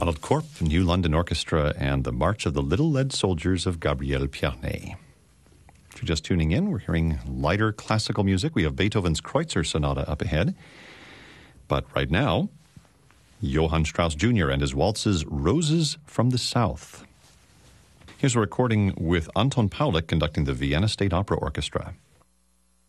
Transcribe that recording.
Ronald Corp, New London Orchestra, and the March of the Little Lead Soldiers of Gabriel Piarnet. If you're just tuning in, we're hearing lighter classical music. We have Beethoven's Kreutzer Sonata up ahead. But right now, Johann Strauss Jr. and his waltzes Roses from the South. Here's a recording with Anton Paulik conducting the Vienna State Opera Orchestra.